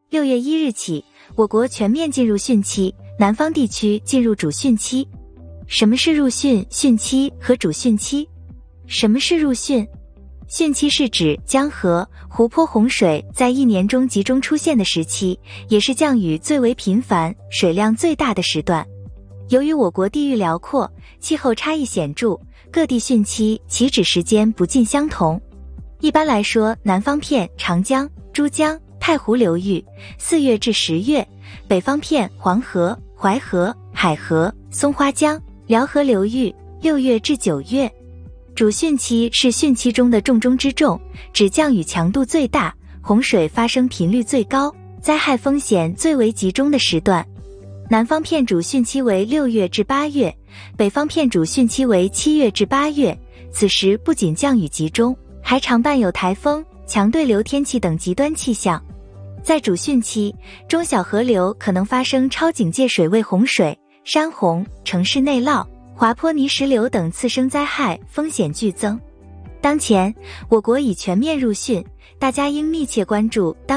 6月1日起，我国全面进入汛期，南方地区进入主汛期。什么是入汛、汛期和主汛期？什么是入汛？汛期是指江河、湖泊洪水在一年中集中出现的时期，也是降雨最为频繁、水量最大的时段。由于我国地域辽阔，气候差异显著，各地汛期起止时间不尽相同。一般来说，南方片长江、珠江、太湖流域4月至10月，北方片黄河、淮河、海河、松花江、辽河流域6月至9月。主汛期是汛期中的重中之重，指降雨强度最大、洪水发生频率最高、灾害风险最为集中的时段。南方片主汛期为6月至8月，北方片主汛期为7月至8月。此时不仅降雨集中，还常伴有台风、强对流天气等极端气象。在主汛期，中小河流可能发生超警戒水位洪水、山洪、城市内涝、滑坡泥石流等次生灾害风险剧增。当前，我国已全面入汛，大家应密切关注当